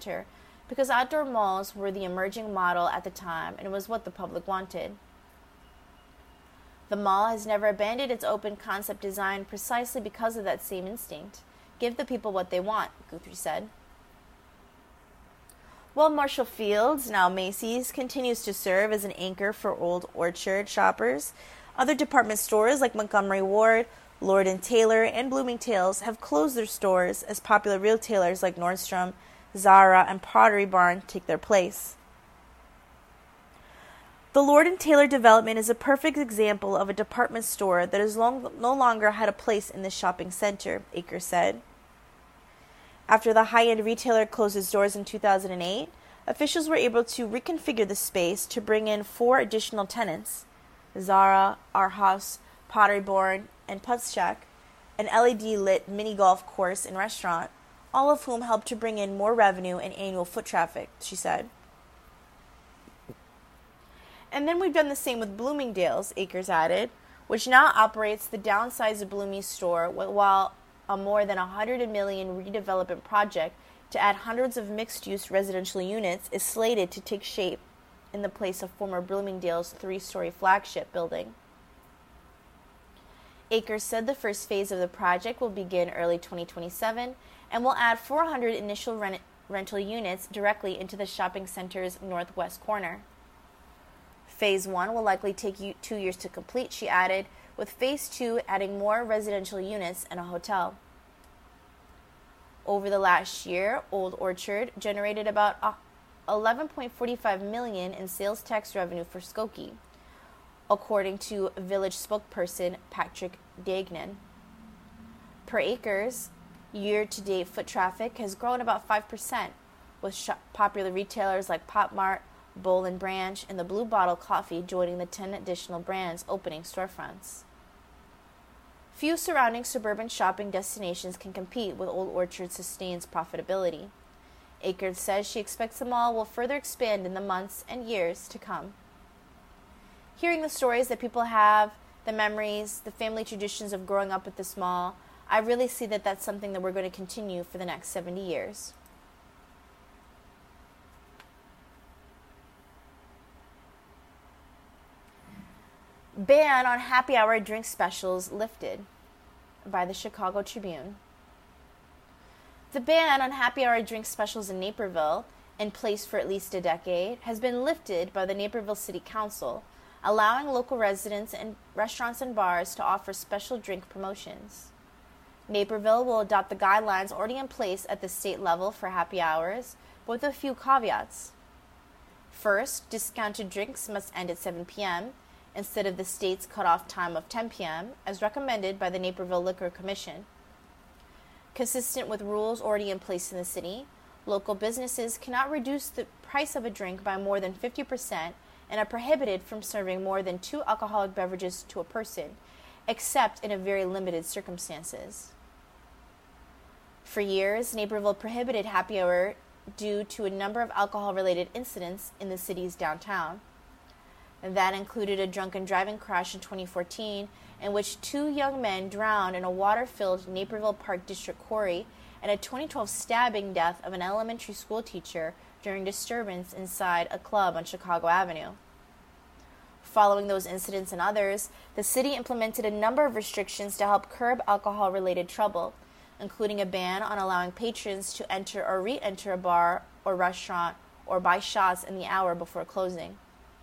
center because outdoor malls were the emerging model at the time and was what the public wanted. The mall has never abandoned its open concept design precisely because of that same instinct. Give the people what they want, Guthrie said. While Marshall Field's, now Macy's, continues to serve as an anchor for Old Orchard shoppers, other department stores like Montgomery Ward, Lord & Taylor, and Bloomingdale's have closed their stores as popular retailers like Nordstrom, Zara, and Pottery Barn take their place. The Lord & Taylor development is a perfect example of a department store that has no longer had a place in the shopping center, Akers said. After the high-end retailer closed its doors in 2008, officials were able to reconfigure the space to bring in 4 additional tenants, Zara, Arhaus, Pottery Barn, and Putzschack, an LED-lit mini-golf course and restaurant, all of whom helped to bring in more revenue and annual foot traffic, she said. And then we've done the same with Bloomingdale's, Akers added, which now operates the downsized Bloomie's store while a more than $100 million redevelopment project to add hundreds of mixed-use residential units is slated to take shape in the place of former Bloomingdale's 3-story flagship building. Akers said the first phase of the project will begin early 2027 and will add 400 initial rental units directly into the shopping center's northwest corner. Phase 1 will likely take 2 years to complete, she added, with Phase 2 adding more residential units and a hotel. Over the last year, Old Orchard generated about $11.45 million in sales tax revenue for Skokie, according to village spokesperson Patrick Dagnan. Per Akers, year-to-date foot traffic has grown about 5%, with popular retailers like Pop Mart, Bowl and Branch, and the Blue Bottle Coffee joining the 10 additional brands opening storefronts. Few surrounding suburban shopping destinations can compete with Old Orchard's sustained profitability. Akers says she expects the mall will further expand in the months and years to come. Hearing the stories that people have, the memories, the family traditions of growing up at this mall, I really see that that's something that we're going to continue for the next 70 years. Ban on happy hour drink specials lifted by the Chicago Tribune. The ban on happy hour drink specials in Naperville, in place for at least a decade, has been lifted by the Naperville City Council, allowing local residents and restaurants and bars to offer special drink promotions. Naperville will adopt the guidelines already in place at the state level for happy hours, with a few caveats. First, discounted drinks must end at 7 p.m., instead of the state's cutoff time of 10 p.m., as recommended by the Naperville Liquor Commission. Consistent with rules already in place in the city, local businesses cannot reduce the price of a drink by more than 50% and are prohibited from serving more than 2 alcoholic beverages to a person, except in a very limited circumstances. For years, Naperville prohibited happy hour due to a number of alcohol-related incidents in the city's downtown. And that included a drunken driving crash in 2014 in which 2 young men drowned in a water-filled Naperville Park District quarry, and a 2012 stabbing death of an elementary school teacher during disturbance inside a club on Chicago Avenue. Following those incidents and others, the city implemented a number of restrictions to help curb alcohol-related trouble, including a ban on allowing patrons to enter or re-enter a bar or restaurant or buy shots in the hour before closing.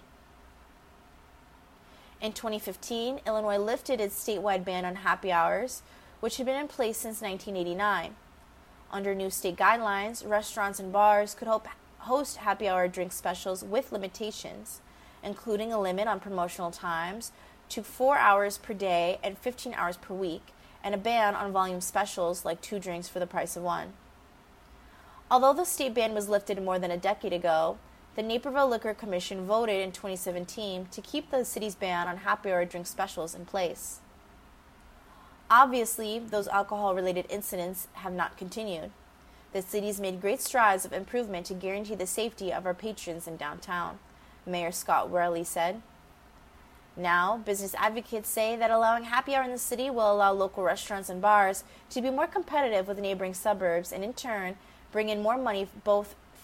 In 2015, Illinois lifted its statewide ban on happy hours, which had been in place since 1989. Under new state guidelines, restaurants and bars could host happy hour drink specials with limitations, including a limit on promotional times to 4 hours per day and 15 hours per week, and a ban on volume specials like 2 drinks for the price of 1. Although the state ban was lifted more than a decade ago, the Naperville Liquor Commission voted in 2017 to keep the city's ban on happy hour drink specials in place. Obviously, those alcohol-related incidents have not continued. The city's made great strides of improvement to guarantee the safety of our patrons in downtown, Mayor Scott Worley said. Now, business advocates say that allowing happy hour in the city will allow local restaurants and bars to be more competitive with neighboring suburbs and, in turn, bring in more money both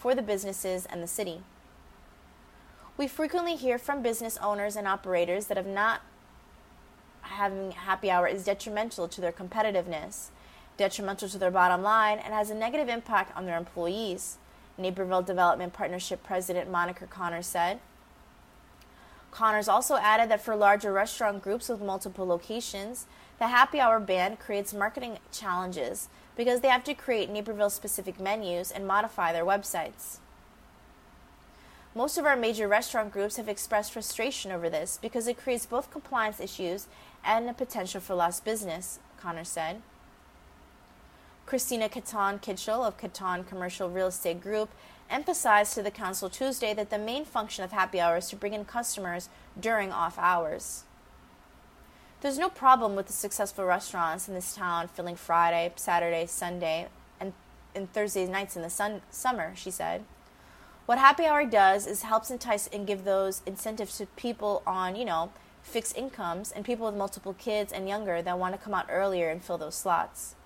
for the businesses and the city. We frequently hear from business owners and operators that not having happy hour is detrimental to their competitiveness, detrimental to their bottom line, and has a negative impact on their employees, Naperville Development Partnership President Monica Connors said. Connors also added that for larger restaurant groups with multiple locations, the happy hour ban creates marketing challenges because they have to create Naperville-specific menus and modify their websites. Most of our major restaurant groups have expressed frustration over this because it creates both compliance issues and a potential for lost business, Connors said. Christina Kitchell of Catan Commercial Real Estate Group emphasized to the council Tuesday that the main function of happy hour is to bring in customers during off hours. There's no problem with the successful restaurants in this town filling Friday, Saturday, Sunday, and Thursday nights in the summer, she said. What happy hour does is helps entice and give those incentives to people on, fixed incomes and people with multiple kids and younger that want to come out earlier and fill those slots.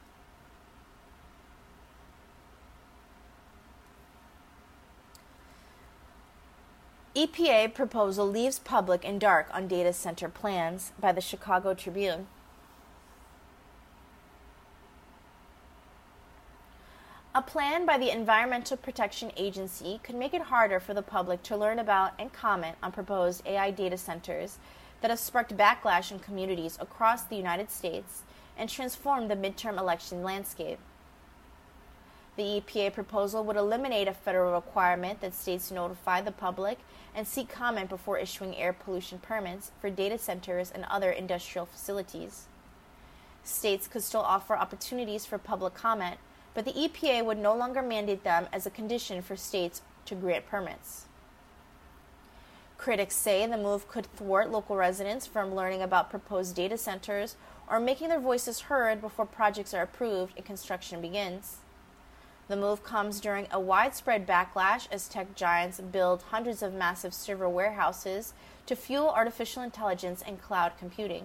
EPA proposal leaves public in dark on data center plans by the Chicago Tribune. A plan by the Environmental Protection Agency could make it harder for the public to learn about and comment on proposed AI data centers that have sparked backlash in communities across the United States and transformed the midterm election landscape. The EPA proposal would eliminate a federal requirement that states notify the public and seek comment before issuing air pollution permits for data centers and other industrial facilities. States could still offer opportunities for public comment, but the EPA would no longer mandate them as a condition for states to grant permits. Critics say the move could thwart local residents from learning about proposed data centers or making their voices heard before projects are approved and construction begins. The move comes during a widespread backlash as tech giants build hundreds of massive server warehouses to fuel artificial intelligence and cloud computing.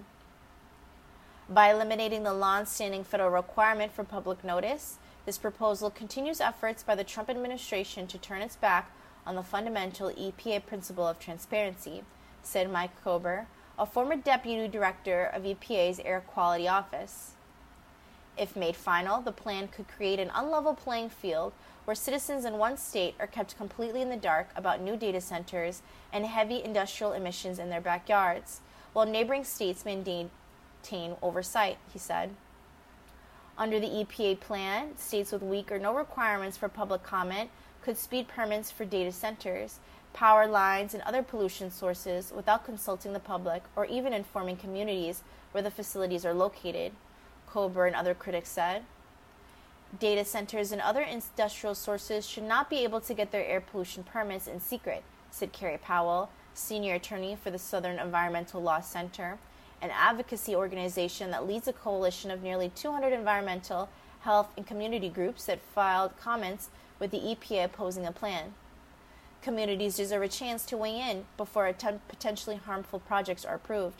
By eliminating the long-standing federal requirement for public notice, this proposal continues efforts by the Trump administration to turn its back on the fundamental EPA principle of transparency, said Mike Kober, a former deputy director of EPA's Air Quality Office. If made final, the plan could create an unlevel playing field where citizens in one state are kept completely in the dark about new data centers and heavy industrial emissions in their backyards, while neighboring states maintain oversight, he said. Under the EPA plan, states with weak or no requirements for public comment could speed permits for data centers, power lines, and other pollution sources without consulting the public or even informing communities where the facilities are located, Kober and other critics said. Data centers and other industrial sources should not be able to get their air pollution permits in secret, said Carrie Powell, senior attorney for the Southern Environmental Law Center, an advocacy organization that leads a coalition of nearly 200 environmental, health, and community groups that filed comments with the EPA opposing the plan. Communities deserve a chance to weigh in before potentially harmful projects are approved.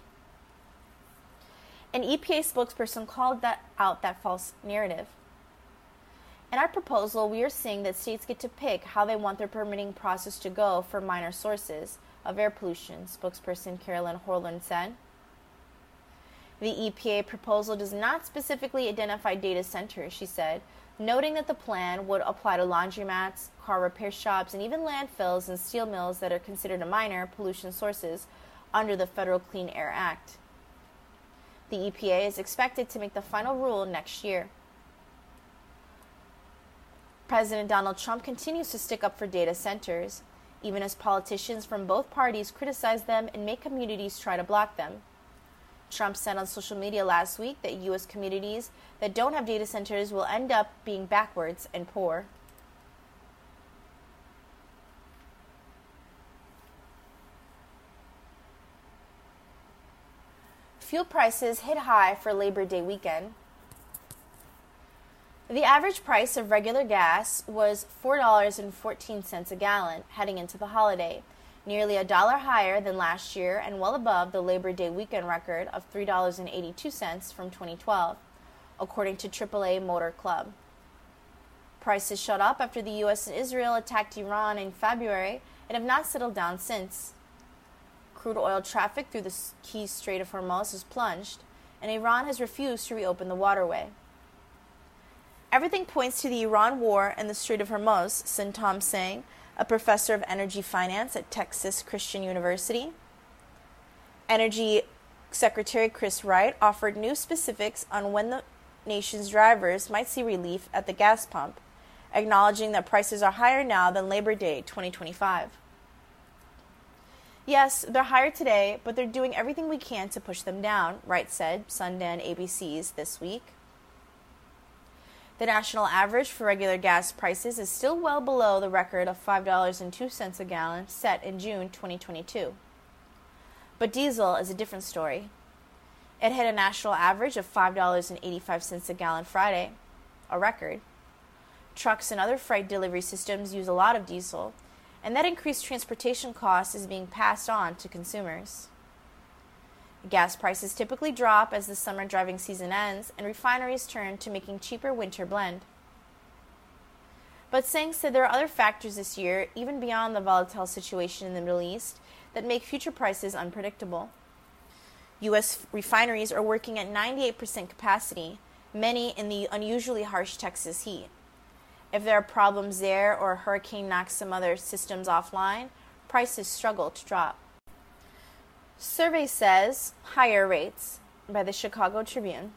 An EPA spokesperson called out that false narrative. In our proposal, we are seeing that states get to pick how they want their permitting process to go for minor sources of air pollution, spokesperson Carolyn Horland said. The EPA proposal does not specifically identify data centers, she said, noting that the plan would apply to laundromats, car repair shops, and even landfills and steel mills that are considered minor pollution sources under the Federal Clean Air Act. The EPA is expected to make the final rule next year. President Donald Trump continues to stick up for data centers, even as politicians from both parties criticize them and make communities try to block them. Trump said on social media last week that U.S. communities that don't have data centers will end up being backwards and poor. Fuel prices hit high for Labor Day weekend. The average price of regular gas was $4.14 a gallon heading into the holiday, nearly $1 higher than last year and well above the Labor Day weekend record of $3.82 from 2012, according to AAA Motor Club. Prices shot up after the U.S. and Israel attacked Iran in February and have not settled down since. Crude oil traffic through the key Strait of Hormuz has plunged, and Iran has refused to reopen the waterway. Everything points to the Iran war and the Strait of Hormuz, said Tom Sang, a professor of energy finance at Texas Christian University. Energy Secretary Chris Wright offered new specifics on when the nation's drivers might see relief at the gas pump, acknowledging that prices are higher now than Labor Day 2025. Yes, they're higher today, but they're doing everything we can to push them down, Wright said, Sunday on ABC's This Week. The national average for regular gas prices is still well below the record of $5.02 a gallon set in June 2022. But diesel is a different story. It hit a national average of $5.85 a gallon Friday, a record. Trucks and other freight delivery systems use a lot of diesel, and that increased transportation cost is being passed on to consumers. Gas prices typically drop as the summer driving season ends and refineries turn to making cheaper winter blend. But Sang said there are other factors this year, even beyond the volatile situation in the Middle East, that make future prices unpredictable. U.S. refineries are working at 98% capacity, many in the unusually harsh Texas heat. If there are problems there or a hurricane knocks some other systems offline, prices struggle to drop. Survey says higher rates by the Chicago Tribune.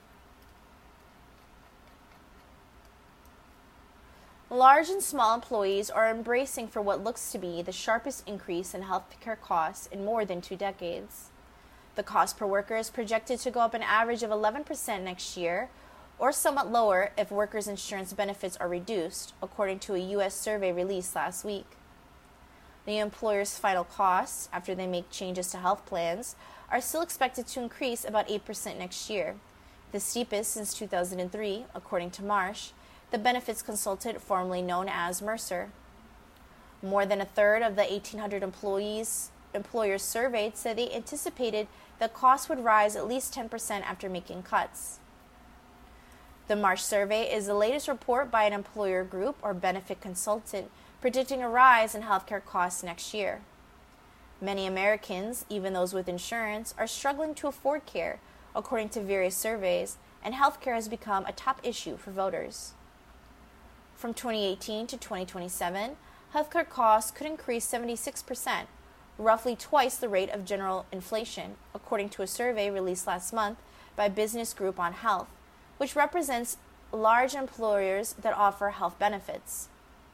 Large and small employees are embracing for what looks to be the sharpest increase in healthcare costs in more than 2 decades. The cost per worker is projected to go up an average of 11% next year, or somewhat lower if workers' insurance benefits are reduced, according to a U.S. survey released last week. The employer's final costs, after they make changes to health plans, are still expected to increase about 8% next year, the steepest since 2003, according to Marsh, the benefits consultant formerly known as Mercer. More than a third of the 1,800 employers surveyed said they anticipated that costs would rise at least 10% after making cuts. The Marsh survey is the latest report by an employer group or benefit consultant predicting a rise in healthcare costs next year. Many Americans, even those with insurance, are struggling to afford care, according to various surveys, and healthcare has become a top issue for voters. From 2018 to 2027, healthcare costs could increase 76%, roughly twice the rate of general inflation, according to a survey released last month by Business Group on Health, which represents large employers that offer health benefits.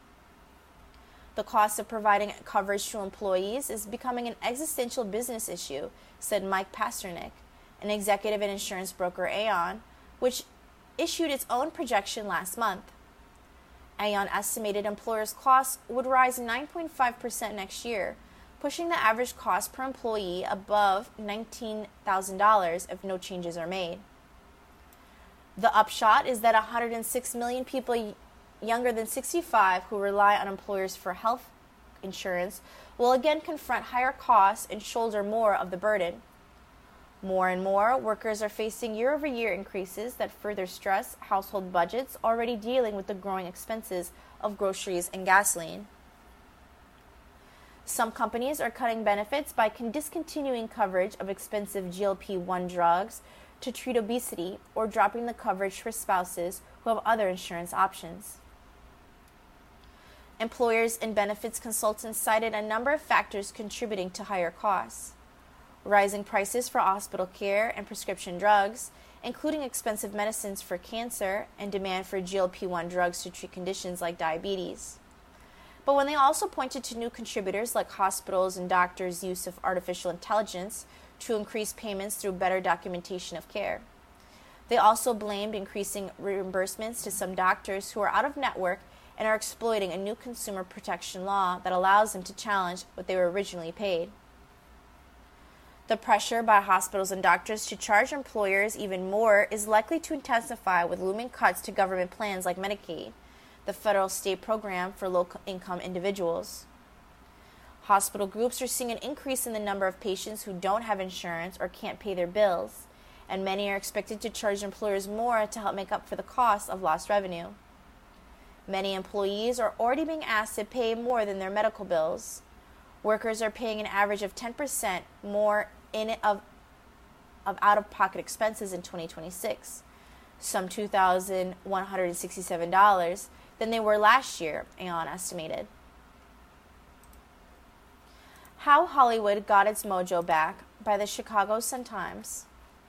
The cost of providing coverage to employees is becoming an existential business issue, said Mike Pasternak, an executive at insurance broker Aon, which issued its own projection last month. Aon estimated employers' costs would rise 9.5% next year, pushing the average cost per employee above $19,000 if no changes are made. The upshot is that 106 million people younger than 65 who rely on employers for health insurance will again confront higher costs and shoulder more of the burden. More and more workers are facing year-over-year increases that further stress household budgets already dealing with the growing expenses of groceries and gasoline. Some companies are cutting benefits by discontinuing coverage of expensive GLP-1 drugs to treat obesity or dropping the coverage for spouses who have other insurance options. Employers and benefits consultants cited a number of factors contributing to higher costs. Rising prices for hospital care and prescription drugs, including expensive medicines for cancer and demand for GLP-1 drugs to treat conditions like diabetes. But when they also pointed to new contributors like hospitals and doctors' use of artificial intelligence to increase payments through better documentation of care. They also blamed increasing reimbursements to some doctors who are out of network and are exploiting a new consumer protection law that allows them to challenge what they were originally paid. The pressure by hospitals and doctors to charge employers even more is likely to intensify with looming cuts to government plans like Medicaid, the federal state program for low-income individuals. Hospital groups are seeing an increase in the number of patients who don't have insurance or can't pay their bills, and many are expected to charge employers more to help make up for the cost of lost revenue. Many employees are already being asked to pay more than their medical bills. Workers are paying an average of 10% more of out-of-pocket expenses in 2026, some $2,167 than they were last year, Aon estimated. How Hollywood Got Its Mojo Back by the Chicago Sun-Times.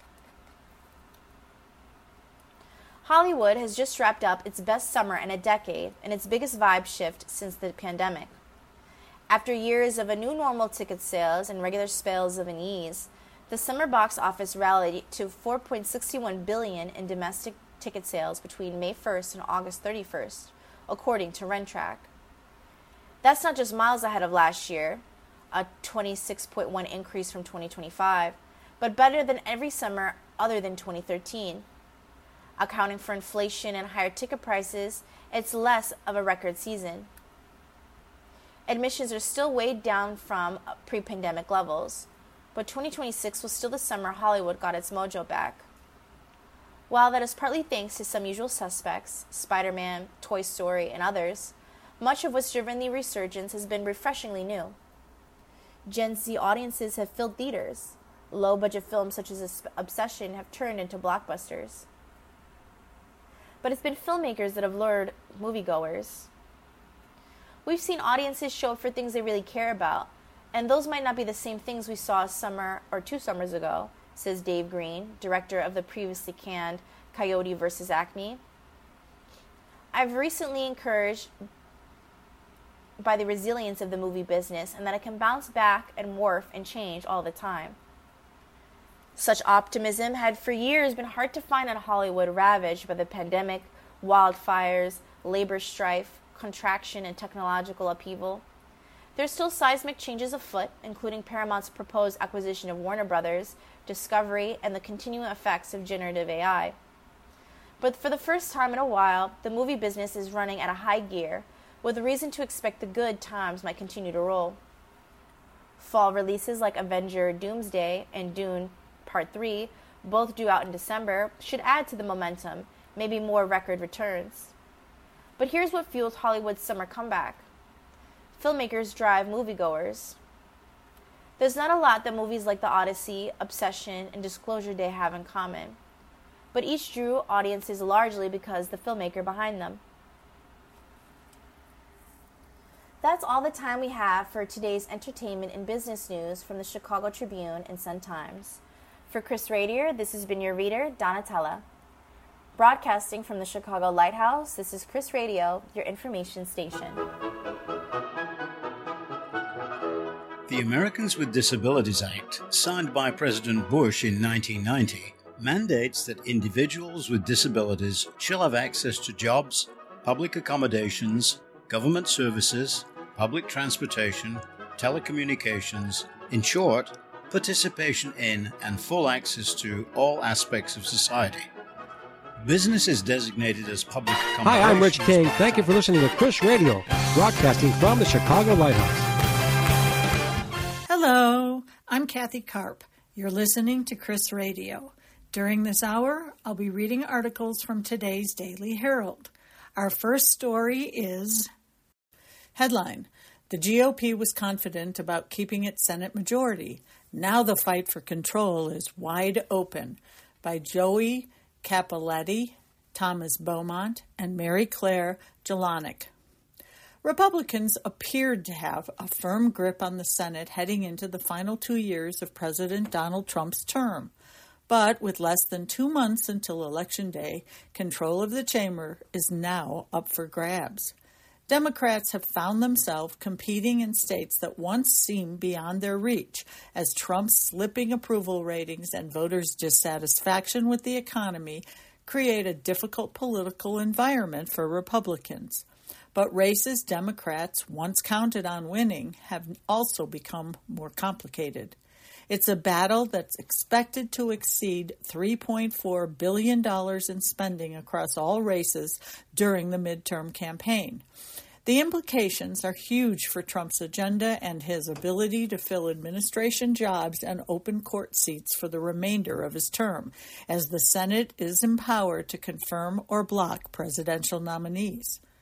Hollywood has just wrapped up its best summer in a decade and its biggest vibe shift since the pandemic. After years of a new normal ticket sales and regular spells of unease, the summer box office rallied to $4.61 billion in domestic ticket sales between May 1st and August 31st, according to Rentrack. That's not just miles ahead of last year, a 26.1 increase from 2025, but better than every summer other than 2013. Accounting for inflation and higher ticket prices, it's less of a record season. Admissions are still weighed down from pre-pandemic levels, but 2026 was still the summer Hollywood got its mojo back. While that is partly thanks to some usual suspects, Spider-Man, Toy Story, and others, much of what's driven the resurgence has been refreshingly new. Gen Z audiences have filled theaters. Low-budget films such as Obsession have turned into blockbusters. But it's been filmmakers that have lured moviegoers. We've seen audiences show up for things they really care about, and those might not be the same things we saw a summer or 2 summers ago, says Dave Green, director of the previously canned Coyote vs. Acme. I've recently encouraged by the resilience of the movie business and that it can bounce back and morph and change all the time. Such optimism had for years been hard to find in Hollywood, ravaged by the pandemic, wildfires, labor strife, contraction, and technological upheaval. There's still seismic changes afoot, including Paramount's proposed acquisition of Warner Brothers, Discovery, and the continuing effects of generative AI. But for the first time in a while, the movie business is running at a high gear, with reason to expect the good times might continue to roll. Fall releases like Avenger Doomsday and Dune Part 3, both due out in December, should add to the momentum, maybe more record returns. But here's what fuels Hollywood's summer comeback. Filmmakers drive moviegoers. There's not a lot that movies like The Odyssey, Obsession, and Disclosure Day have in common, but each drew audiences largely because the filmmaker behind them. That's all the time we have for today's entertainment and business news from the Chicago Tribune and Sun-Times. For Chris Radier, this has been your reader, Donatella. Broadcasting from the Chicago Lighthouse, this is Chris Radio, your information station. The Americans with Disabilities Act, signed by President Bush in 1990, mandates that individuals with disabilities shall have access to jobs, public accommodations, government services, public transportation, telecommunications, in short, participation in and full access to all aspects of society. Business is designated as public accommodations. Hi, I'm Rich King. Thank you for listening to Chris Radio, broadcasting from the Chicago Lighthouse. Hello, I'm Kathy Karp. You're listening to Chris Radio. During this hour, I'll be reading articles from today's Daily Herald. Our first story is... Headline: The GOP was confident about keeping its Senate majority. Now the fight for control is wide open. By Joey Capoletti, Thomas Beaumont, and Mary Claire Jelinek. Republicans appeared to have a firm grip on the Senate heading into the final 2 years of President Donald Trump's term. But with less than 2 months until Election Day, control of the chamber is now up for grabs. Democrats have found themselves competing in states that once seemed beyond their reach, as Trump's slipping approval ratings and voters' dissatisfaction with the economy create a difficult political environment for Republicans. But races Democrats once counted on winning have also become more complicated. It's a battle that's expected to exceed $3.4 billion in spending across all races during the midterm campaign. The implications are huge for Trump's agenda and his ability to fill administration jobs and open court seats for the remainder of his term, as the Senate is empowered to confirm or block presidential nominees.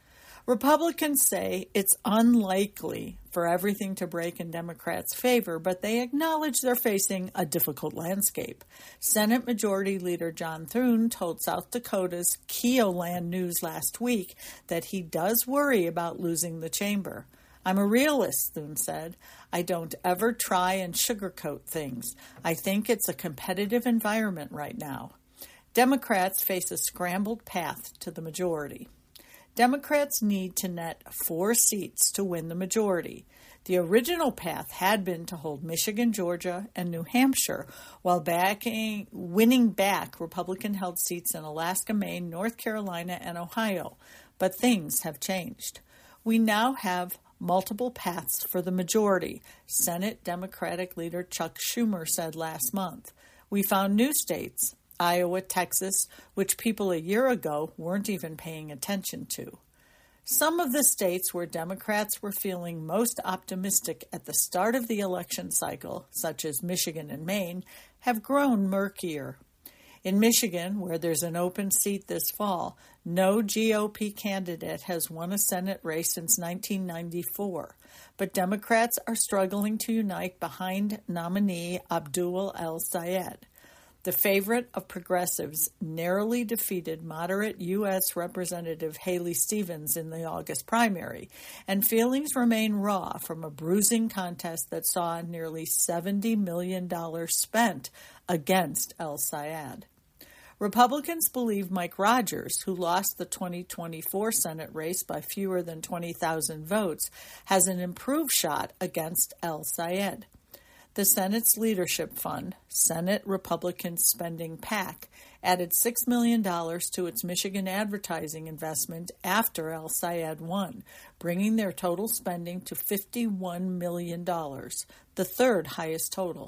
Republicans say it's unlikely for everything to break in Democrats' favor, but they acknowledge they're facing a difficult landscape. Senate Majority Leader John Thune told South Dakota's Keoland News last week that he does worry about losing the chamber. "I'm a realist," Thune said. "I don't ever try and sugarcoat things. I think it's a competitive environment right now." Democrats face a scrambled path to the majority. Democrats need to net 4 seats to win the majority. The original path had been to hold Michigan, Georgia, and New Hampshire, while winning back Republican-held seats in Alaska, Maine, North Carolina, and Ohio. But things have changed. We now have multiple paths for the majority, Senate Democratic leader Chuck Schumer said last month. "We found new states, Iowa, Texas, which people a year ago weren't even paying attention to." Some of the states where Democrats were feeling most optimistic at the start of the election cycle, such as Michigan and Maine, have grown murkier. In Michigan, where there's an open seat this fall, no GOP candidate has won a Senate race since 1994, but Democrats are struggling to unite behind nominee Abdul El-Sayed. The favorite of progressives narrowly defeated moderate U.S. Representative Haley Stevens in the August primary, and feelings remain raw from a bruising contest that saw nearly $70 million spent against El-Sayed. Republicans believe Mike Rogers, who lost the 2024 Senate race by fewer than 20,000 votes, has an improved shot against El-Sayed. The Senate's Leadership Fund, Senate Republican Spending PAC, added $6 million to its Michigan advertising investment after El-Sayed won, bringing their total spending to $51 million, the third highest total.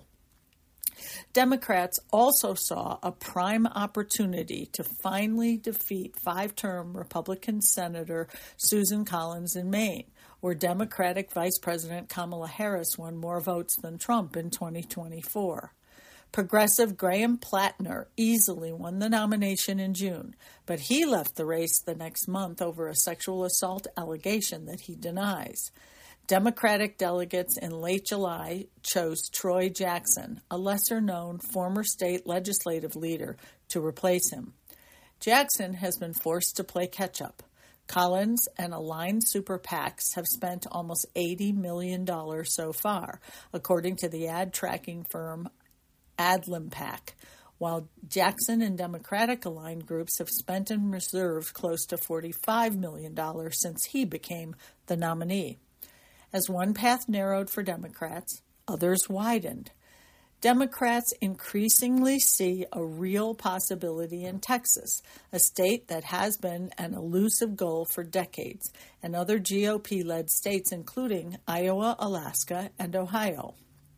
Democrats also saw a prime opportunity to finally defeat 5-term Republican Senator Susan Collins in Maine, where Democratic Vice President Kamala Harris won more votes than Trump in 2024. Progressive Graham Plattner easily won the nomination in June, but he left the race the next month over a sexual assault allegation that he denies. Democratic delegates in late July chose Troy Jackson, a lesser-known former state legislative leader, to replace him. Jackson has been forced to play catch-up. Collins and aligned super PACs have spent almost $80 million so far, according to the ad tracking firm AdlamPAC, while Jackson and Democratic-aligned groups have spent and reserved close to $45 million since he became the nominee. As one path narrowed for Democrats, others widened. Democrats increasingly see a real possibility in Texas, a state that has been an elusive goal for decades, and other GOP-led states including Iowa, Alaska, and Ohio.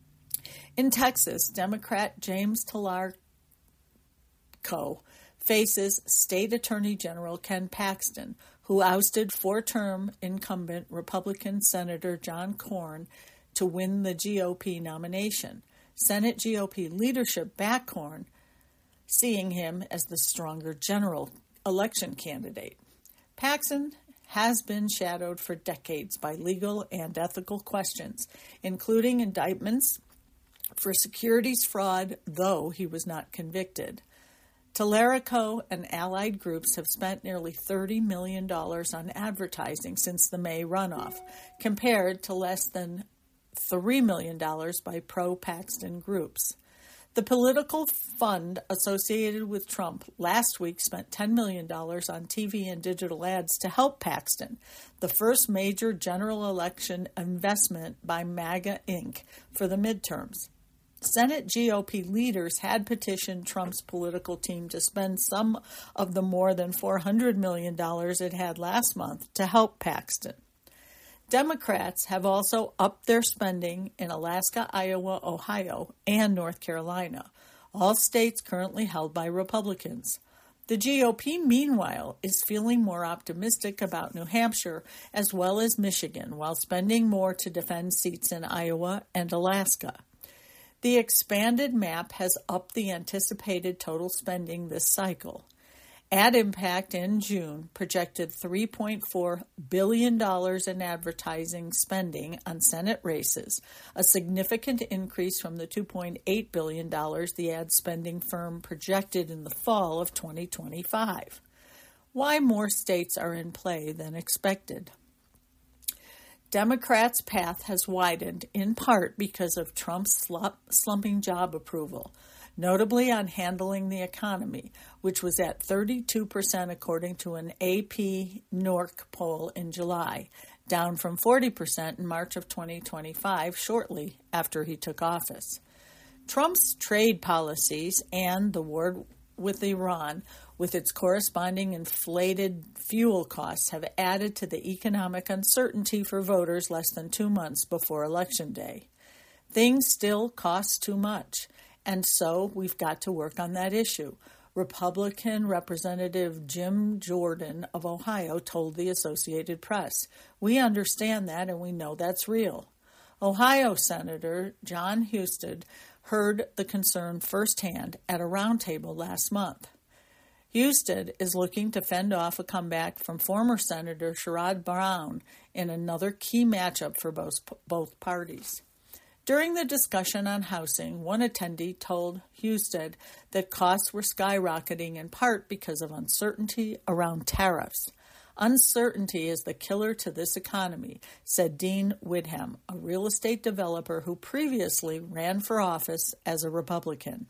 In Texas, Democrat James Talarco faces State Attorney General Ken Paxton, who ousted 4-term incumbent Republican Senator John Cornyn to win the GOP nomination. Senate GOP leadership backed Cornyn, seeing him as the stronger general election candidate. Paxton has been shadowed for decades by legal and ethical questions, including indictments for securities fraud, though he was not convicted. Talarco and allied groups have spent nearly $30 million on advertising since the May runoff, compared to less than $3 million by pro-Paxton groups. The political fund associated with Trump last week spent $10 million on TV and digital ads to help Paxton, the first major general election investment by MAGA Inc. for the midterms. Senate GOP leaders had petitioned Trump's political team to spend some of the more than $400 million it had last month to help Paxton. Democrats have also upped their spending in Alaska, Iowa, Ohio, and North Carolina, all states currently held by Republicans. The GOP, meanwhile, is feeling more optimistic about New Hampshire as well as Michigan, while spending more to defend seats in Iowa and Alaska. The expanded map has upped the anticipated total spending this cycle. AdImpact in June projected $3.4 billion in advertising spending on Senate races, a significant increase from the $2.8 billion the ad spending firm projected in the fall of 2025. Why more states are in play than expected? Democrats' path has widened in part because of Trump's slumping job approval, notably on handling the economy, which was at 32% according to an AP NORC poll in July, down from 40% in March of 2025, shortly after he took office. Trump's trade policies and the war with Iran, with its corresponding inflated fuel costs, have added to the economic uncertainty for voters less than 2 months before Election Day. Things still cost too much, and so we've got to work on that issue. Republican Representative Jim Jordan of Ohio told the Associated Press, "We understand that and we know that's real." Ohio Senator Jon Husted heard the concern firsthand at a roundtable last month. Husted is looking to fend off a comeback from former Senator Sherrod Brown in another key matchup for both parties. During the discussion on housing, one attendee told Husted that costs were skyrocketing in part because of uncertainty around tariffs. "Uncertainty is the killer to this economy," said Dean Widham, a real estate developer who previously ran for office as a Republican.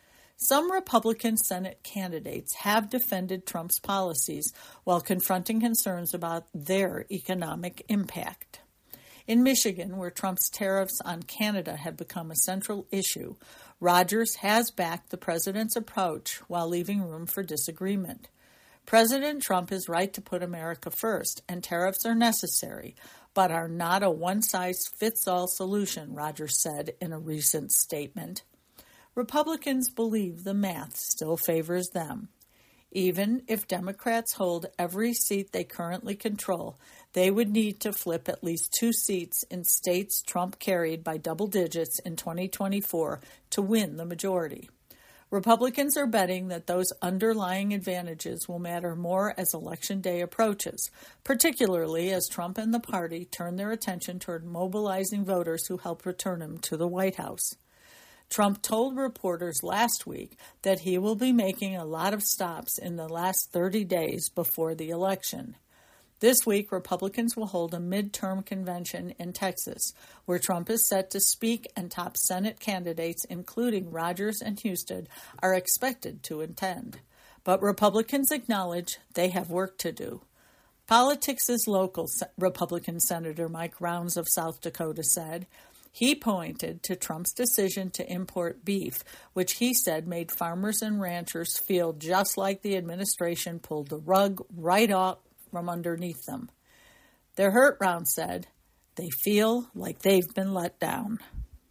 Some Republican Senate candidates have defended Trump's policies while confronting concerns about their economic impact. In Michigan, where Trump's tariffs on Canada have become a central issue, Rogers has backed the president's approach while leaving room for disagreement. President Trump is right to put America first, and tariffs are necessary, but are not a one-size-fits-all solution, Rogers said in a recent statement. Republicans believe the math still favors them. Even if Democrats hold every seat they currently control, they would need to flip at least 2 seats in states Trump carried by double digits in 2024 to win the majority. Republicans are betting that those underlying advantages will matter more as Election Day approaches, particularly as Trump and the party turn their attention toward mobilizing voters who helped return him to the White House. Trump told reporters last week that he will be making a lot of stops in the last 30 days before the election. This week, Republicans will hold a midterm convention in Texas, where Trump is set to speak, and top Senate candidates, including Rogers and Husted, are expected to attend. But Republicans acknowledge they have work to do. Politics is local, Republican Senator Mike Rounds of South Dakota said. He pointed to Trump's decision to import beef, which he said made farmers and ranchers feel just like the administration pulled the rug right off from underneath them. They're hurt, Rounds said. They feel like they've been let down.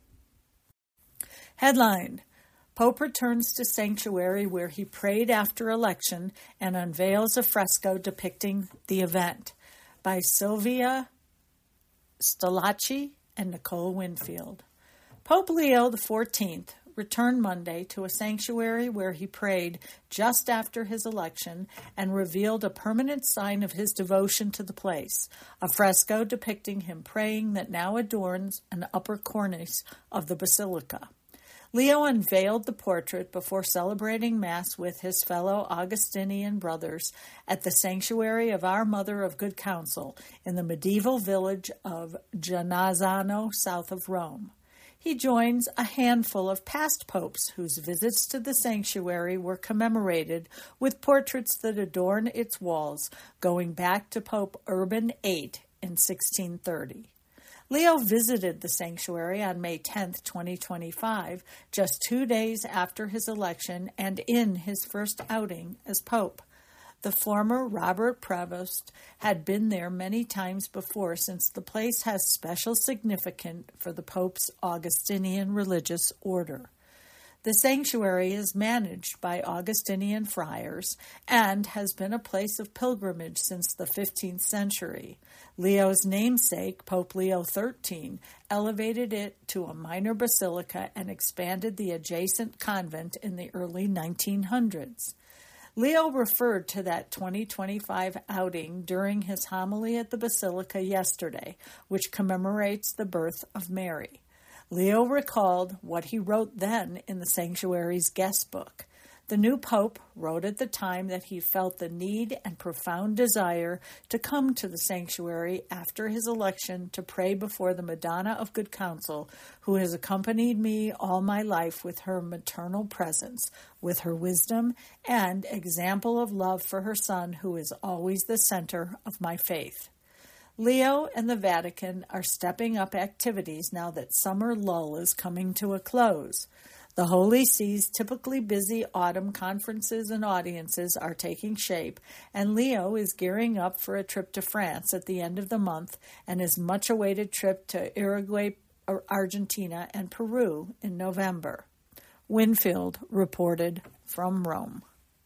Headline: Pope returns to sanctuary where he prayed after election and unveils a fresco depicting the event, by Sylvia Stolacci and Nicole Winfield. Pope Leo XIV returned Monday to a sanctuary where he prayed just after his election and revealed a permanent sign of his devotion to the place, a fresco depicting him praying that now adorns an upper cornice of the basilica. Leo unveiled the portrait before celebrating Mass with his fellow Augustinian brothers at the sanctuary of Our Mother of Good Counsel in the medieval village of Genazzano, south of Rome. He joins a handful of past popes whose visits to the sanctuary were commemorated with portraits that adorn its walls, going back to Pope Urban VIII in 1630. Leo visited the sanctuary on May 10, 2025, just 2 days after his election and in his first outing as Pope. The former Robert Prevost had been there many times before, since the place has special significance for the Pope's Augustinian religious order. The sanctuary is managed by Augustinian friars and has been a place of pilgrimage since the 15th century. Leo's namesake, Pope Leo XIII, elevated it to a minor basilica and expanded the adjacent convent in the early 1900s. Leo referred to that 2025 outing during his homily at the Basilica yesterday, which commemorates the birth of Mary. Leo recalled what he wrote then in the sanctuary's guest book. The new pope wrote at the time that he felt the need and profound desire to come to the sanctuary after his election to pray before the Madonna of Good Counsel, who has accompanied me all my life with her maternal presence, with her wisdom, and example of love for her son, who is always the center of my faith. Leo and the Vatican are stepping up activities now that summer lull is coming to a close. The Holy See's typically busy autumn conferences and audiences are taking shape, and Leo is gearing up for a trip to France at the end of the month and his much-awaited trip to Uruguay, Argentina, and Peru in November. Winfield reported from Rome.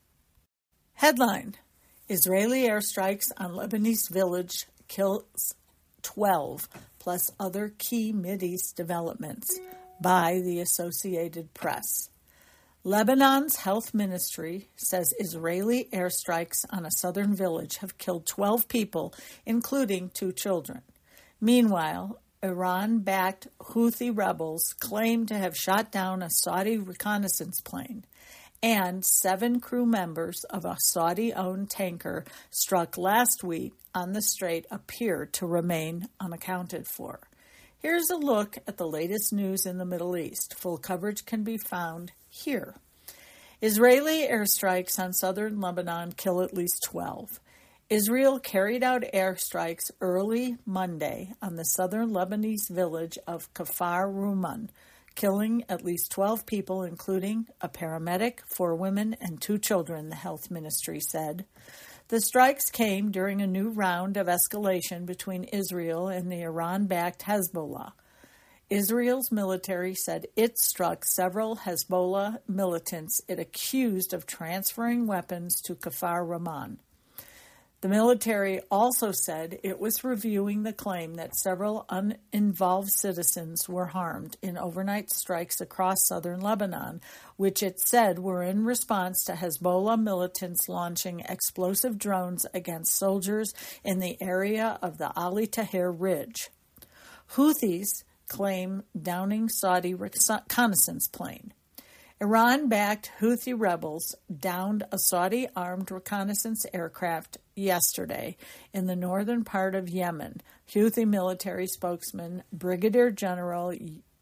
Headline: Israeli airstrikes on Lebanese village kills 12, plus other key Mideast developments, by the Associated Press. Lebanon's health ministry says Israeli airstrikes on a southern village have killed 12 people, including 2 children. Meanwhile, Iran-backed Houthi rebels claim to have shot down a Saudi reconnaissance plane, and 7 crew members of a Saudi-owned tanker struck last week on the strait appear to remain unaccounted for. Here's a look at the latest news in the Middle East. Full coverage can be found here. Israeli airstrikes on southern Lebanon kill at least 12. Israel carried out airstrikes early Monday on the southern Lebanese village of Kfar Ruman, killing at least 12 people, including a paramedic, 4 women, and 2 children, the health ministry said. The strikes came during a new round of escalation between Israel and the Iran-backed Hezbollah. Israel's military said it struck several Hezbollah militants it accused of transferring weapons to Kfar Ruman. The military also said it was reviewing the claim that several uninvolved citizens were harmed in overnight strikes across southern Lebanon, which it said were in response to Hezbollah militants launching explosive drones against soldiers in the area of the Ali Tahrir Ridge. Houthis claim downing Saudi reconnaissance plane. Iran-backed Houthi rebels downed a Saudi-armed reconnaissance aircraft yesterday in the northern part of Yemen, Houthi military spokesman Brigadier General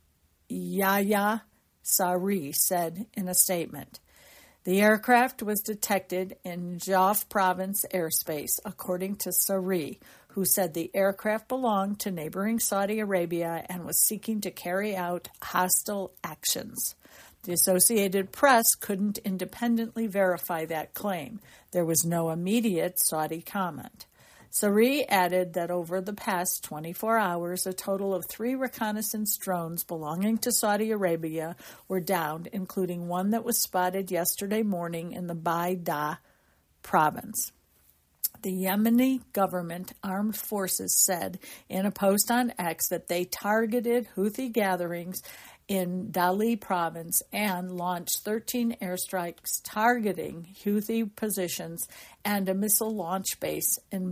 Yahya Saree said in a statement. The aircraft was detected in Jaf province airspace, according to Saree, who said the aircraft belonged to neighboring Saudi Arabia and was seeking to carry out hostile actions. The Associated Press couldn't independently verify that claim. There was no immediate Saudi comment. Saree added that over the past 24 hours, a total of 3 reconnaissance drones belonging to Saudi Arabia were downed, including one that was spotted yesterday morning in the Bayda province. The Yemeni government armed forces said in a post on X that they targeted Houthi gatherings in Dali province and launched 13 airstrikes targeting Houthi positions and a missile launch base in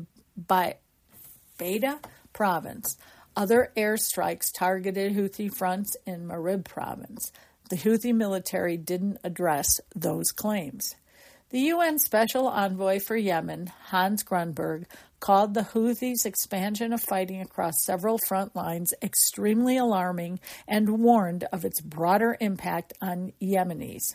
Bayda province. Other airstrikes targeted Houthi fronts in Marib province. The Houthi military didn't address those claims. The UN Special Envoy for Yemen, Hans Grunberg, called the Houthis' expansion of fighting across several front lines extremely alarming and warned of its broader impact on Yemenis.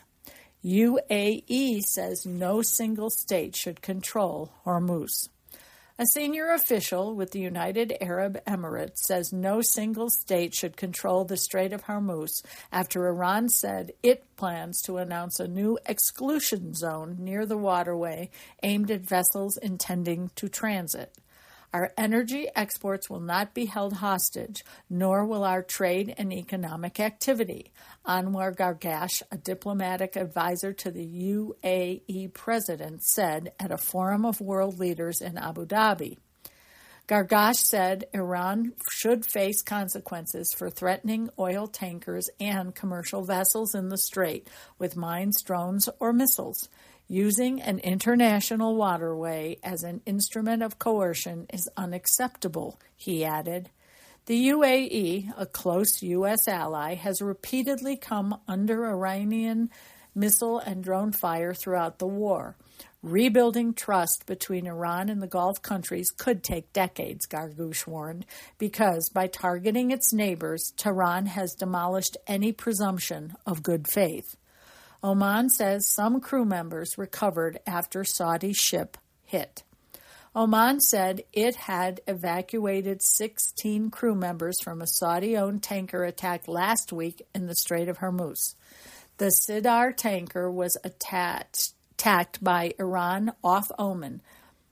UAE says no single state should control Hormuz. A senior official with the United Arab Emirates says no single state should control the Strait of Hormuz after Iran said it plans to announce a new exclusion zone near the waterway aimed at vessels intending to transit. Our energy exports will not be held hostage, nor will our trade and economic activity, Anwar Gargash, a diplomatic advisor to the UAE president, said at a forum of world leaders in Abu Dhabi. Gargash said Iran should face consequences for threatening oil tankers and commercial vessels in the strait with mines, drones, or missiles. Using an international waterway as an instrument of coercion is unacceptable, he added. The UAE, a close U.S. ally, has repeatedly come under Iranian missile and drone fire throughout the war. Rebuilding trust between Iran and the Gulf countries could take decades, Gargoush warned, because by targeting its neighbors, Tehran has demolished any presumption of good faith. Oman says some crew members recovered after Saudi ship hit. Oman said it had evacuated 16 crew members from a Saudi-owned tanker attack last week in the Strait of Hormuz. The Sidar tanker was attacked by Iran off Oman,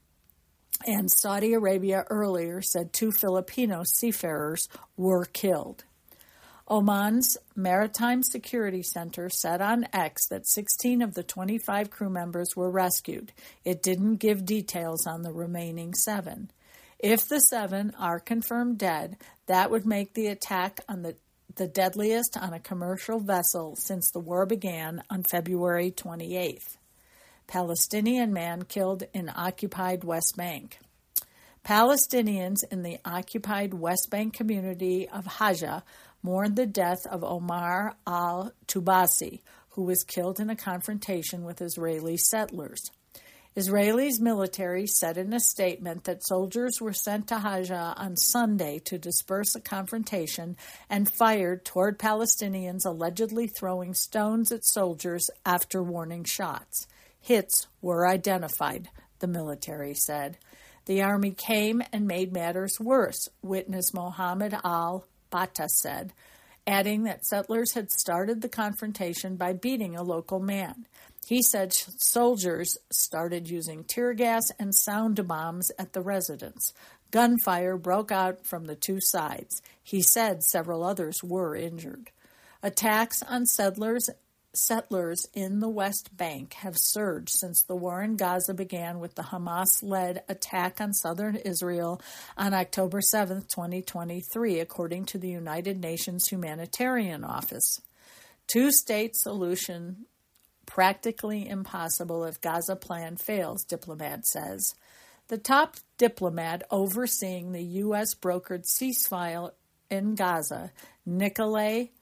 and Saudi Arabia earlier said 2 Filipino seafarers were killed. Oman's Maritime Security Center said on X that 16 of the 25 crew members were rescued. It didn't give details on the remaining 7. If the 7 are confirmed dead, that would make the attack on the deadliest on a commercial vessel since the war began on February 28th. Palestinian man killed in occupied West Bank. Palestinians in the occupied West Bank community of Haja mourned the death of Omar al-Tubasi, who was killed in a confrontation with Israeli settlers. Israel's military said in a statement that soldiers were sent to Haja on Sunday to disperse a confrontation and fired toward Palestinians allegedly throwing stones at soldiers after warning shots. Hits were identified, the military said. The army came and made matters worse, witness Mohammed al-Bata said, adding that settlers had started the confrontation by beating a local man. He said soldiers started using tear gas and sound bombs at the residence. Gunfire broke out from the 2 sides. He said several others were injured. Attacks on settlers in the West Bank have surged since the war in Gaza began with the Hamas-led attack on southern Israel on October 7, 2023, according to the United Nations Humanitarian Office. 2-state solution practically impossible if Gaza plan fails, diplomat says. The top diplomat overseeing the U.S. brokered ceasefire in Gaza, Nikolay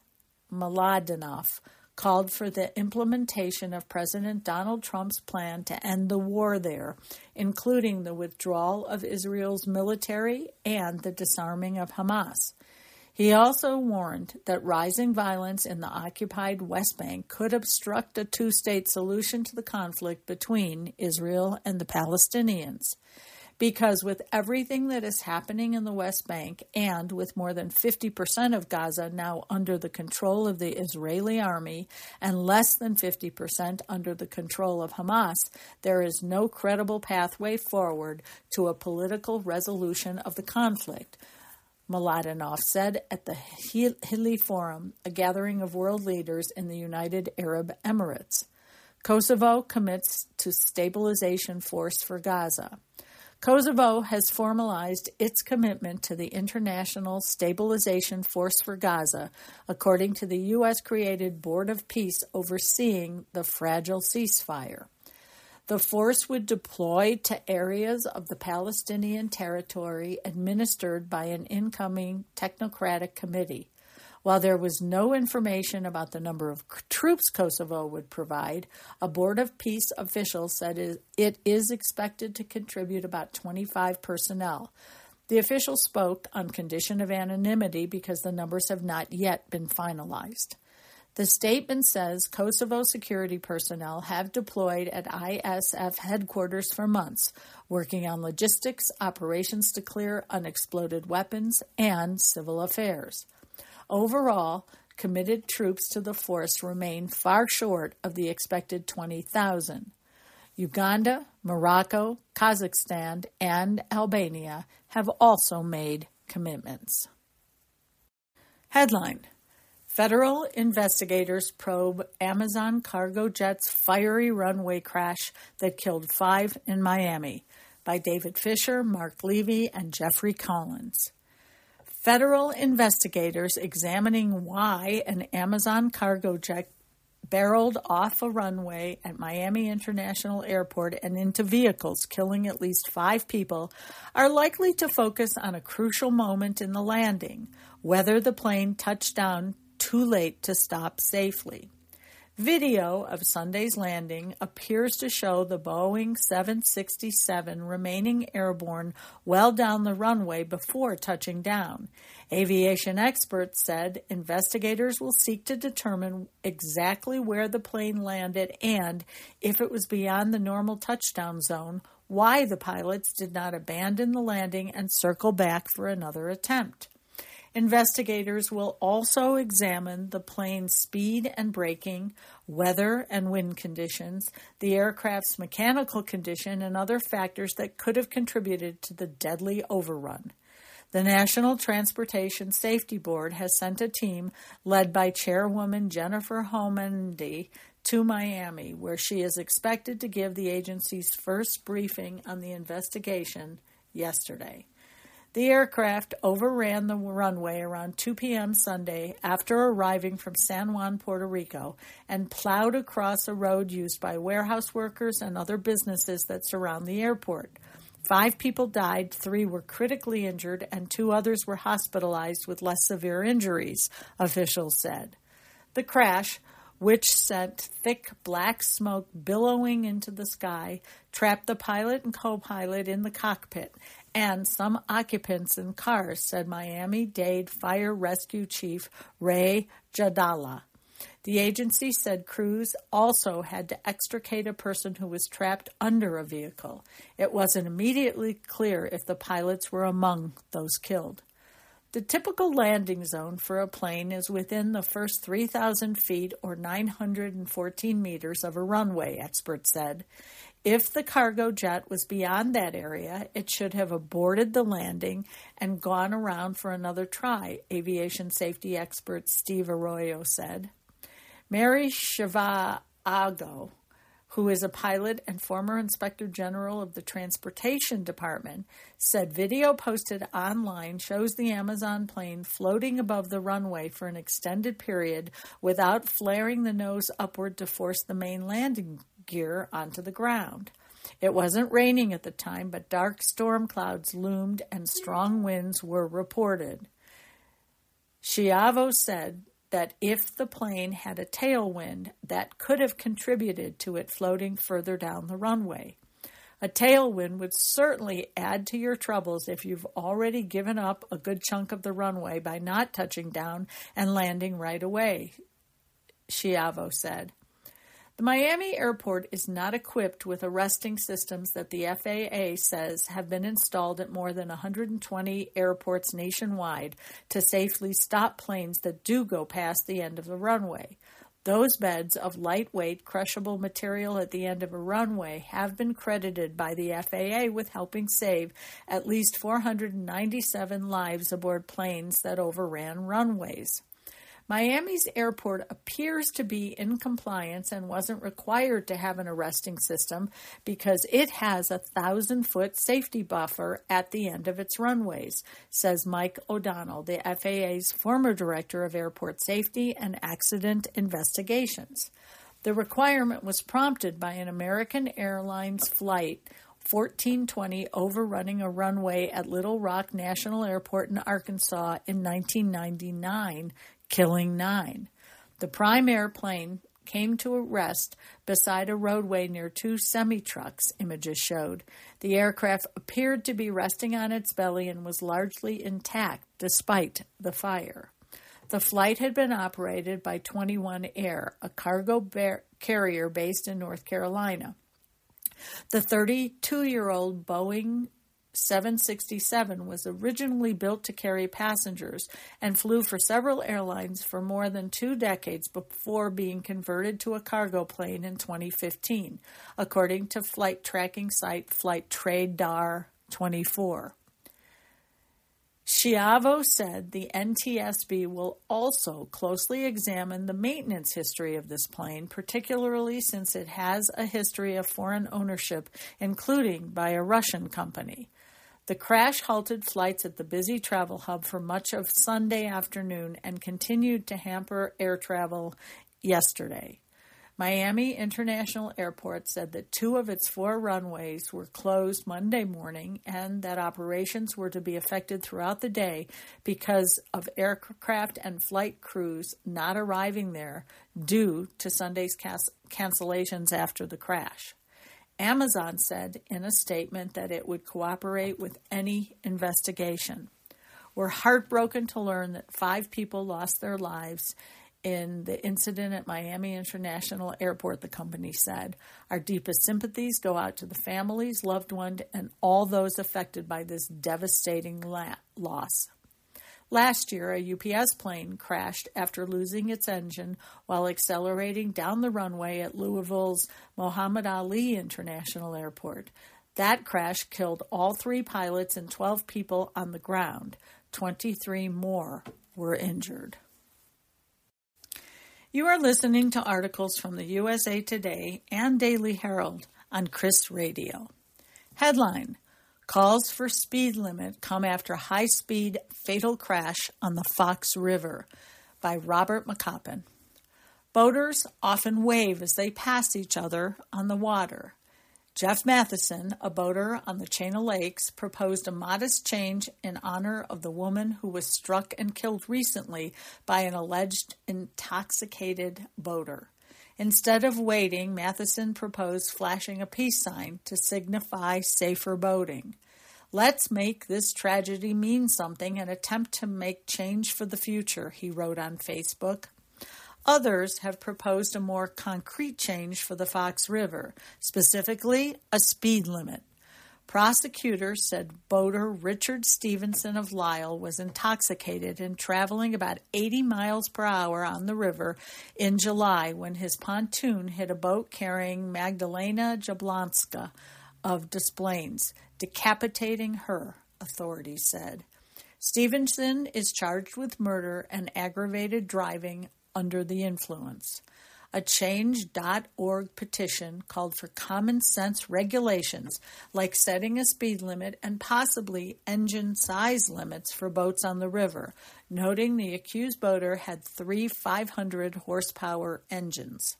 Mladenov, called for the implementation of President Donald Trump's plan to end the war there, including the withdrawal of Israel's military and the disarming of Hamas. He also warned that rising violence in the occupied West Bank could obstruct a 2-state solution to the conflict between Israel and the Palestinians. Because with everything that is happening in the West Bank and with more than 50% of Gaza now under the control of the Israeli army and less than 50% under the control of Hamas, there is no credible pathway forward to a political resolution of the conflict, Mladenov said at the Hilli Forum, a gathering of world leaders in the United Arab Emirates. Kosovo commits to stabilization force for Gaza. Kosovo has formalized its commitment to the International Stabilization Force for Gaza, according to the U.S.-created Board of Peace overseeing the fragile ceasefire. The force would deploy to areas of the Palestinian territory administered by an incoming technocratic committee. While there was no information about the number of troops Kosovo would provide, a Board of Peace official said it is expected to contribute about 25 personnel. The official spoke on condition of anonymity because the numbers have not yet been finalized. The statement says Kosovo security personnel have deployed at ISF headquarters for months, working on logistics, operations to clear unexploded weapons, and civil affairs. Overall, committed troops to the force remain far short of the expected 20,000. Uganda, Morocco, Kazakhstan, and Albania have also made commitments. Headline: Federal investigators probe Amazon cargo jet's fiery runway crash that killed 5 in Miami, by David Fisher, Mark Levy, and Jeffrey Collins. Federal investigators examining why an Amazon cargo jet barreled off a runway at Miami International Airport and into vehicles, killing at least 5 people, are likely to focus on a crucial moment in the landing, whether the plane touched down too late to stop safely. Video of Sunday's landing appears to show the Boeing 767 remaining airborne well down the runway before touching down. Aviation experts said investigators will seek to determine exactly where the plane landed and, if it was beyond the normal touchdown zone, why the pilots did not abandon the landing and circle back for another attempt. Investigators will also examine the plane's speed and braking, weather and wind conditions, the aircraft's mechanical condition, and other factors that could have contributed to the deadly overrun. The National Transportation Safety Board has sent a team led by Chairwoman Jennifer Homendy to Miami, where she is expected to give the agency's first briefing on the investigation yesterday. The aircraft overran the runway around 2 p.m. Sunday after arriving from San Juan, Puerto Rico, and plowed across a road used by warehouse workers and other businesses that surround the airport. 5 people died, 3 were critically injured, and 2 others were hospitalized with less severe injuries, officials said. The crash, which sent thick black smoke billowing into the sky, trapped the pilot and co-pilot in the cockpit and some occupants in cars, said Miami-Dade Fire Rescue Chief Ray Jadala. The agency said crews also had to extricate a person who was trapped under a vehicle. It wasn't immediately clear if the pilots were among those killed. The typical landing zone for a plane is within the first 3,000 feet or 914 meters of a runway, experts said. If the cargo jet was beyond that area, it should have aborted the landing and gone around for another try, aviation safety expert Steve Arroyo said. Mary Chavago, who is a pilot and former Inspector General of the Transportation Department, said video posted online shows the Amazon plane floating above the runway for an extended period without flaring the nose upward to force the main landing gear onto the ground. It wasn't raining at the time, but dark storm clouds loomed and strong winds were reported. Schiavo said that if the plane had a tailwind, that could have contributed to it floating further down the runway. A tailwind would certainly add to your troubles if you've already given up a good chunk of the runway by not touching down and landing right away, Schiavo said. The Miami airport is not equipped with arresting systems that the FAA says have been installed at more than 120 airports nationwide to safely stop planes that do go past the end of the runway. Those beds of lightweight, crushable material at the end of a runway have been credited by the FAA with helping save at least 497 lives aboard planes that overran runways. Miami's airport appears to be in compliance and wasn't required to have an arresting system because it has a 1,000-foot safety buffer at the end of its runways, says Mike O'Donnell, the FAA's former director of airport safety and accident investigations. The requirement was prompted by an American Airlines flight 1420 overrunning a runway at Little Rock National Airport in Arkansas in 1999, killing 9. The prime airplane came to a rest beside a roadway near 2 semi-trucks, images showed. The aircraft appeared to be resting on its belly and was largely intact despite the fire. The flight had been operated by 21 Air, a cargo carrier based in North Carolina. The 32-year-old Boeing 767 was originally built to carry passengers and flew for several airlines for more than 2 decades before being converted to a cargo plane in 2015, according to flight tracking site FlightRadar24. Schiavo said the NTSB will also closely examine the maintenance history of this plane, particularly since it has a history of foreign ownership, including by a Russian company. The crash halted flights at the busy travel hub for much of Sunday afternoon and continued to hamper air travel yesterday. Miami International Airport said that 2 of its 4 runways were closed Monday morning and that operations were to be affected throughout the day because of aircraft and flight crews not arriving there due to Sunday's cancellations after the crash. Amazon said in a statement that it would cooperate with any investigation. We're heartbroken to learn that 5 people lost their lives in the incident at Miami International Airport, the company said. Our deepest sympathies go out to the families, loved ones, and all those affected by this devastating loss. Last year, a UPS plane crashed after losing its engine while accelerating down the runway at Louisville's Muhammad Ali International Airport. That crash killed all 3 pilots and 12 people on the ground. 23 more were injured. You are listening to articles from the USA Today and Daily Herald on Chris Radio. Headline: Calls for speed limit come after high-speed fatal crash on the Fox River by Robert McCoppin. Boaters often wave as they pass each other on the water. Jeff Matheson, a boater on the chain of lakes, proposed a modest change in honor of the woman who was struck and killed recently by an alleged intoxicated boater. Instead of waiting, Matheson proposed flashing a peace sign to signify safer boating. Let's make this tragedy mean something and attempt to make change for the future, he wrote on Facebook. Others have proposed a more concrete change for the Fox River, specifically a speed limit. Prosecutors said boater Richard Stevenson of Lyle was intoxicated and traveling about 80 miles per hour on the river in July when his pontoon hit a boat carrying Magdalena Jablonska of Des Plaines, decapitating her, authorities said. Stevenson is charged with murder and aggravated driving under the influence. A Change.org petition called for common sense regulations like setting a speed limit and possibly engine size limits for boats on the river, noting the accused boater had 3 500 horsepower engines.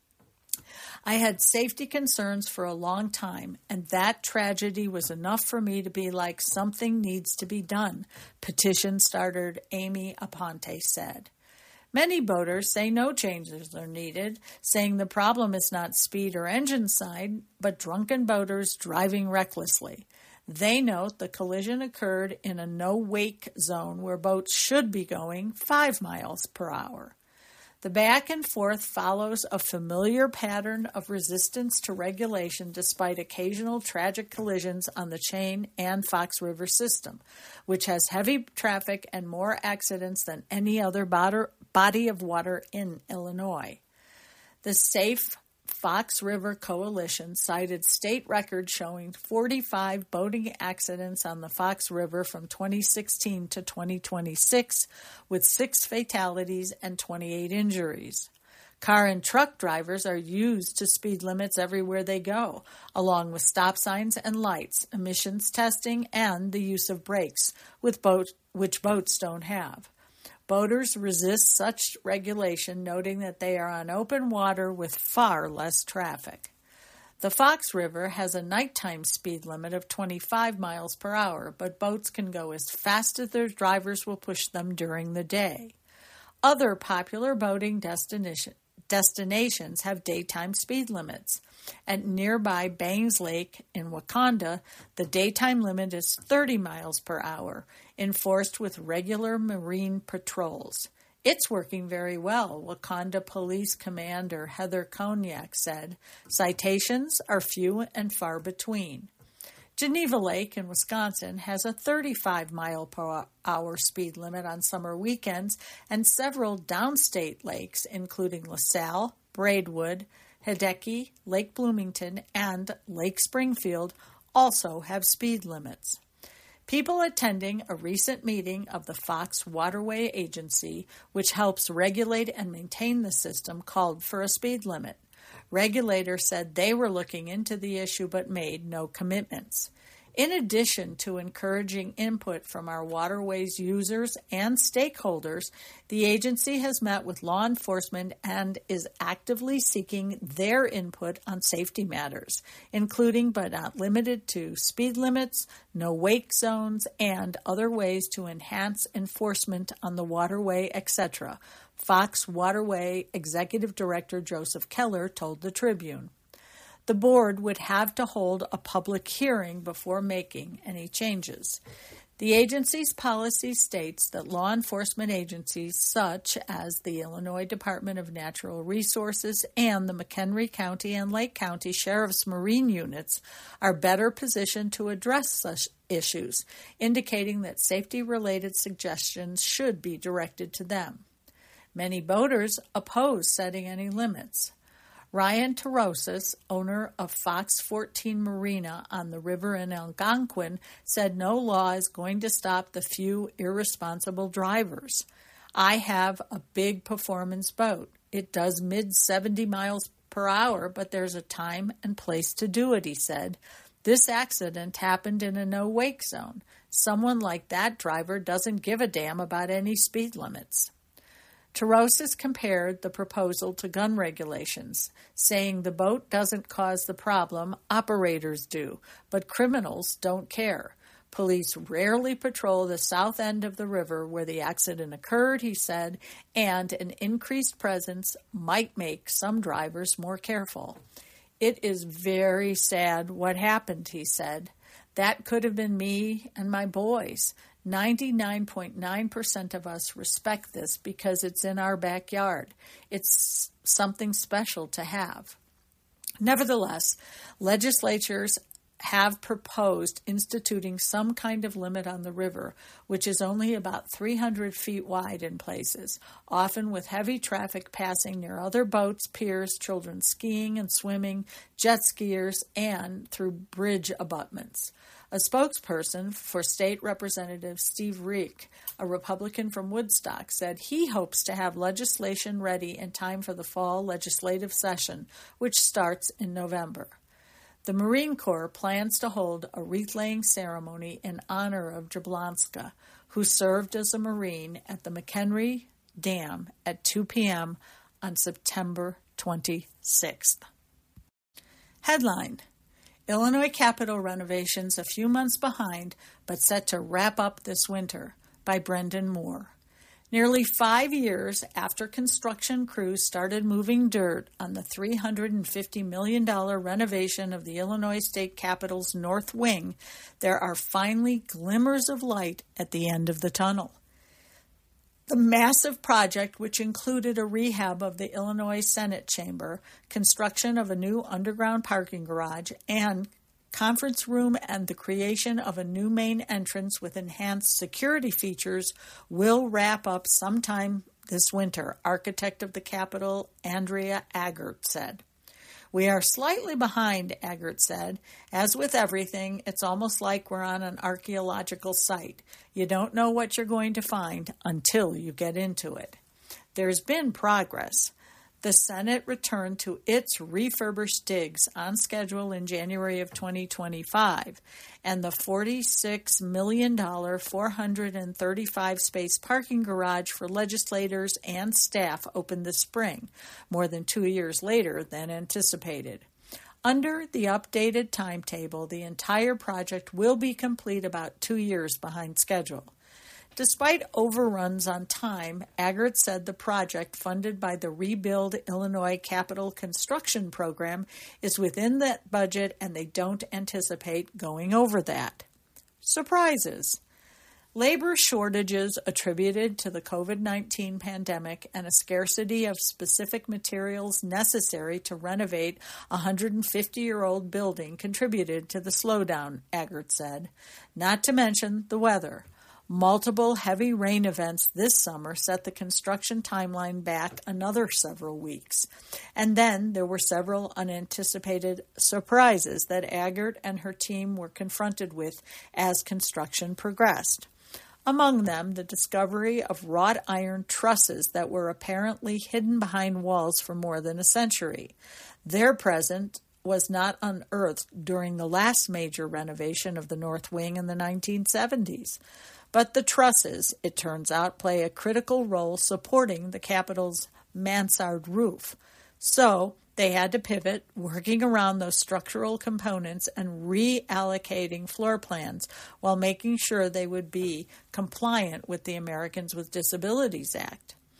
I had safety concerns for a long time, and that tragedy was enough for me to be like, something needs to be done, petition starter Amy Aponte said. Many boaters say no changes are needed, saying the problem is not speed or engine side, but drunken boaters driving recklessly. They note the collision occurred in a no-wake zone where boats should be going 5 miles per hour. The back and forth follows a familiar pattern of resistance to regulation despite occasional tragic collisions on the Chain and Fox River system, which has heavy traffic and more accidents than any other body of water in Illinois. The Safe Fox River Coalition cited state records showing 45 boating accidents on the Fox River from 2016 to 2026, with 6 fatalities and 28 injuries. Car and truck drivers are used to speed limits everywhere they go, along with stop signs and lights, emissions testing, and the use of brakes, which boats don't have. Boaters resist such regulation, noting that they are on open water with far less traffic. The Fox River has a nighttime speed limit of 25 miles per hour, but boats can go as fast as their drivers will push them during the day. Other popular boating destinations have daytime speed limits. At nearby Bangs Lake in Wakanda, the daytime limit is 30 miles per hour, enforced with regular marine patrols. It's working very well, Wakanda Police Commander Heather Cognac said. Citations are few and far between. Geneva Lake in Wisconsin has a 35-mile-per-hour speed limit on summer weekends, and several downstate lakes, including LaSalle, Braidwood, Hideki, Lake Bloomington, and Lake Springfield, also have speed limits. People attending a recent meeting of the Fox Waterway Agency, which helps regulate and maintain the system, called for a speed limit. Regulators said they were looking into the issue but made no commitments. In addition to encouraging input from our waterways users and stakeholders, the agency has met with law enforcement and is actively seeking their input on safety matters, including but not limited to speed limits, no wake zones, and other ways to enhance enforcement on the waterway, etc., Fox Waterway Executive Director Joseph Keller told the Tribune. The board would have to hold a public hearing before making any changes. The agency's policy states that law enforcement agencies such as the Illinois Department of Natural Resources and the McHenry County and Lake County Sheriff's Marine units are better positioned to address such issues, indicating that safety-related suggestions should be directed to them. Many boaters oppose setting any limits. Ryan Tarosis, owner of Fox 14 Marina on the river in Algonquin, said no law is going to stop the few irresponsible drivers. I have a big performance boat. It does mid-70 miles per hour, but there's a time and place to do it, he said. This accident happened in a no-wake zone. Someone like that driver doesn't give a damn about any speed limits. Tarosis compared the proposal to gun regulations, saying the boat doesn't cause the problem, operators do, but criminals don't care. Police rarely patrol the south end of the river where the accident occurred, he said, and an increased presence might make some drivers more careful. It is very sad what happened, he said. That could have been me and my boys. 99.9% of us respect this because it's in our backyard. It's something special to have. Nevertheless, legislatures have proposed instituting some kind of limit on the river, which is only about 300 feet wide in places, often with heavy traffic passing near other boats, piers, children skiing and swimming, jet skiers, and through bridge abutments. A spokesperson for State Representative Steve Reek, a Republican from Woodstock, said he hopes to have legislation ready in time for the fall legislative session, which starts in November. The Marine Corps plans to hold a wreath-laying ceremony in honor of Jablonska, who served as a Marine at the McHenry Dam at 2 p.m. on September 26th. Headline: Illinois Capitol renovations a few months behind, but set to wrap up this winter, by Brendan Moore. Nearly 5 years after construction crews started moving dirt on the $350 million renovation of the Illinois State Capitol's North Wing, there are finally glimmers of light at the end of the tunnel. The massive project, which included a rehab of the Illinois Senate chamber, construction of a new underground parking garage, and conference room and the creation of a new main entrance with enhanced security features, will wrap up sometime this winter, architect of the Capitol, Andrea Agert, said. We are slightly behind, Agert said. As with everything, it's almost like we're on an archaeological site. You don't know what you're going to find until you get into it. There's been progress. The Senate returned to its refurbished digs on schedule in January of 2025, and the $46 million 435-space parking garage for legislators and staff opened this spring, more than 2 years later than anticipated. Under the updated timetable, the entire project will be complete about 2 years behind schedule. Despite overruns on time, Agert said the project funded by the Rebuild Illinois Capitol Construction Program is within that budget and they don't anticipate going over that. Surprises. Labor shortages attributed to the COVID-19 pandemic and a scarcity of specific materials necessary to renovate a 150-year-old building contributed to the slowdown, Agert said, not to mention the weather. Multiple heavy rain events this summer set the construction timeline back another several weeks. And then there were several unanticipated surprises that Agert and her team were confronted with as construction progressed. Among them, the discovery of wrought iron trusses that were apparently hidden behind walls for more than a century. Their presence was not unearthed during the last major renovation of the North Wing in the 1970s. But the trusses, it turns out, play a critical role supporting the Capitol's mansard roof. So they had to pivot, working around those structural components and reallocating floor plans while making sure they would be compliant with the Americans with Disabilities Act.